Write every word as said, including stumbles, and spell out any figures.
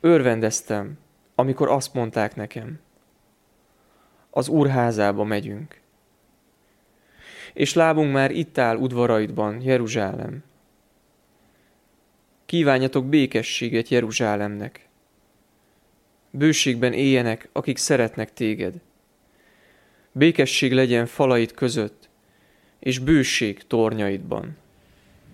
Örvendeztem, amikor azt mondták nekem, az Úr házába megyünk. És lábunk már itt áll udvaraidban, Jeruzsálem. Kívánjatok békességet Jeruzsálemnek. Bőségben éljenek, akik szeretnek téged. Békesség legyen falait között, és bőség tornyaidban.